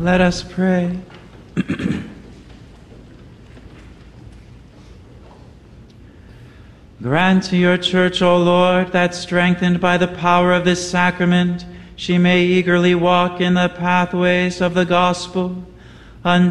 Let us pray. Grant to your church, O Lord, that strengthened by the power of this sacrament, she may eagerly walk in the pathways of the gospel,